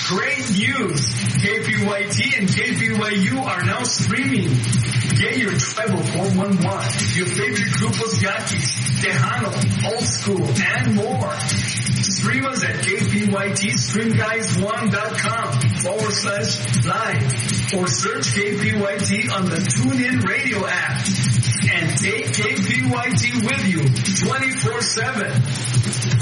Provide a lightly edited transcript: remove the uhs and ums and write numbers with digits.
Great news! KPYT and KPYU are now streaming. Get your Tribal 411, your favorite Grupos Yaquis, Tejano, Old School, and more. Stream us at kpytstreamguys1.com/live or search KPYT on the TuneIn Radio app. And take KPYT with you 24/7.